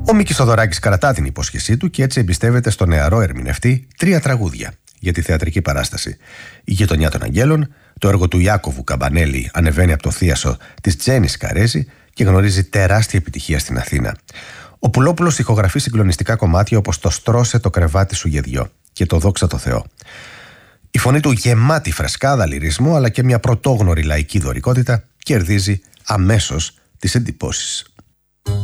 Ο Μίκης Θοδωράκης κρατά την υπόσχεσή του και έτσι εμπιστεύεται στο νεαρό ερμηνευτή 3 τραγούδια για τη θεατρική παράσταση. Η Γειτονιά των Αγγέλων, το έργο του Ιάκωβου Καμπανέλη ανεβαίνει από το θίασο της Τζένης Καρέζη και γνωρίζει τεράστια επιτυχία στην Αθήνα. Ο Πουλόπουλος ηχογραφεί συγκλονιστικά κομμάτια όπως το «Στρώσε το κρεβάτι σου για δυο» και το «Δόξα τω Θεώ». Η φωνή του, γεμάτη φρεσκάδα, λυρισμό αλλά και μια πρωτόγνωρη λαϊκή δωρικότητα, κερδίζει αμέσως τις εντυπώσεις.